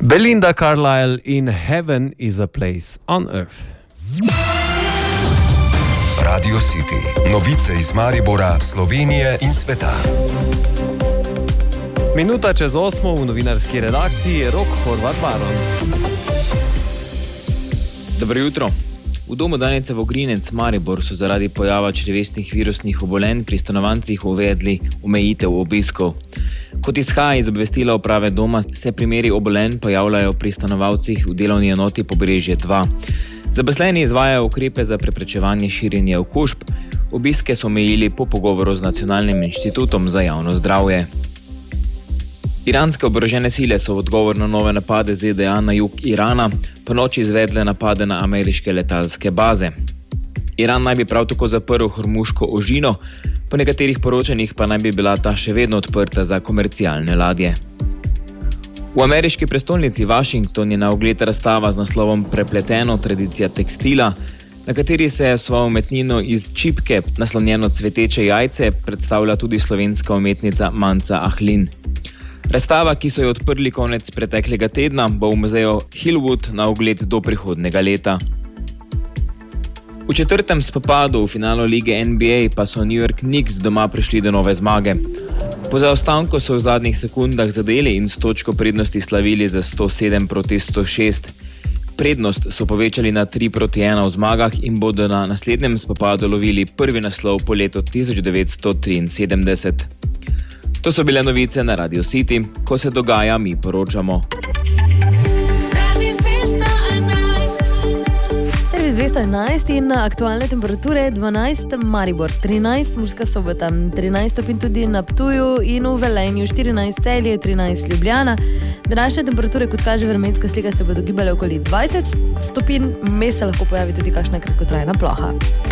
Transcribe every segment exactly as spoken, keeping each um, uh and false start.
Belinda Carlisle in Heaven is a Place on Earth. Radio City. Novice iz Maribora, Slovenije in sveta. Minuta čez osmo v novinarski redakciji je Rok Horvat Baron. Dobro jutro. V domu Danice Vogrinec Maribor so zaradi pojava črevesnih virusnih obolenj pri stanovancih uvedli omejitev obiskov. Kot izhaja iz obvestila uprave doma, se primeri obolenj pojavljajo pri stanovalcih v delovni enoti Pobrežje dva. Zaposleni izvajajo ukrepe za preprečevanje širjenja okužb. Obiske so omejili po pogovoru z Nacionalnim inštitutom za javno zdravje. Iranske oborožene sile so v odgovor na nove napade Z D A na jug Irana po noči izvedle napade na ameriške letalske baze. Iran naj bi prav tako zaprl Hormuško ožino, po nekaterih poročanjih pa naj bi bila ta še vedno odprta za komercialne ladje. V ameriški prestolnici Washington je na ogled razstava z naslovom Prepleteno tradicija tekstila, na kateri se svojo umetnino iz čipke, naslonjeno cveteče jajce, predstavlja tudi slovenska umetnica Manca Ahlin. Razstava, ki so jo odprli konec preteklega tedna, bo v muzeju Hillwood na ogled do prihodnjega leta. V četrtem spopadu v finalu lige N B A pa so New York Knicks doma prišli do nove zmage. Po zaostanku so v zadnjih sekundah zadeli in s točko prednosti slavili za sto sedem proti sto šest. Prednost so povečali na tri proti ena v zmagah in bodo na naslednjem spopadu lovili prvi naslov po letu tisoč devetsto triinsedemdeset. To so bile novice na Radio City, ko se dogaja, mi poročamo. Servis dvesto enajst in aktualne temperature dvanajst, Maribor trinajst, Murska Sobota trinajst stopinj tudi na Ptuju in v Velenju štirinajst, Celje trinajst, Ljubljana. Današnje temperature, kot kaže vremenska slika, se bodo gibale okoli dvajset stopinj, vmes se lahko pojavi tudi kakšna kratkotrajna ploha.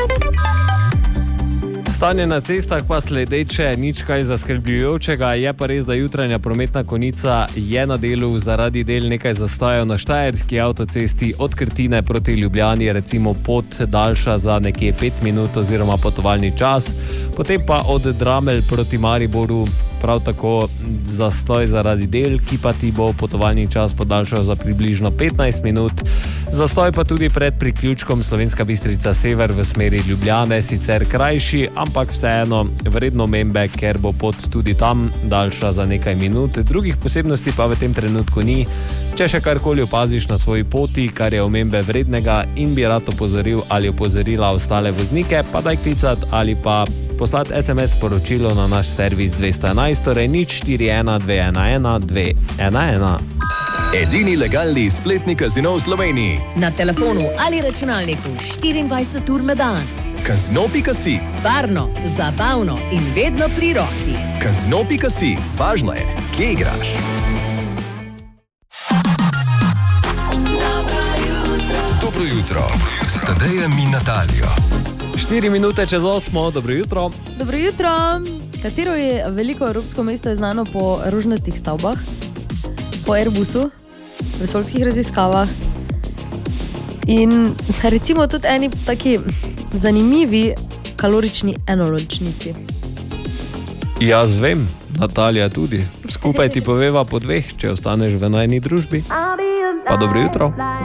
Stanje na cestah pa sledeče, nič kaj zaskrbljujočega, je pa res, da jutranja prometna konica je na delu zaradi del nekaj zastojev na Štajerski avtocesti od Krtine proti Ljubljani, recimo pot daljša za nekje pet minut oziroma potovalni čas, potem pa od Dramelj proti Mariboru prav tako zastoj zaradi del, ki pa ti bo potovalni čas podaljšal za približno petnajst minut. Zastoj pa tudi pred priključkom Slovenska Bistrica Sever v smeri Ljubljane, sicer krajši, ampak vseeno vredno omembe, ker bo pot tudi tam daljša za nekaj minut. Drugih posebnosti pa v tem trenutku ni. Če še karkoli opaziš na svoji poti, kar je omembe vrednega in bi rad opozoril ali opozorila ostale voznike, pa daj klicat ali pa poslati S M S sporočilo na naš servis dvesto enajst, torej nič štiri ena dve ena ena dve ena ena. Edini legalni spletni kazino v Sloveniji. Na telefonu ali računalniku štiriindvajset ur na dan. Kazino pika si. Varno, zabavno in vedno pri roki. Kazino pika si. Važno je, kje igraš. Dobro jutro. S Tadejem in Natalijo. Štiri minute čez osmo, dobro jutro. Dobro jutro. Katero je veliko evropsko mesto je znano po rožnatih stavbah, po Airbusu, vesoljskih raziskavah in recimo tudi eni taki zanimivi kalorični enoločnici. Jaz vem, Natalija tudi. Skupaj ti poveva po dveh, če ostaneš v najni družbi. Pa dobro jutro.